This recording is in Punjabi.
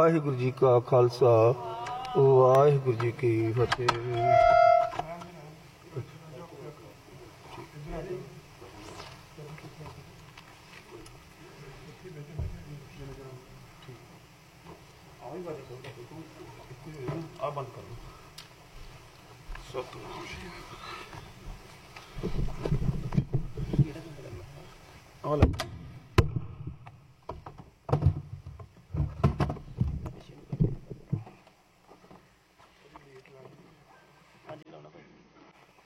वाहिगुरु जी का खालसा वाहिगुरु जी की फतेह। बंद करो सतनाम।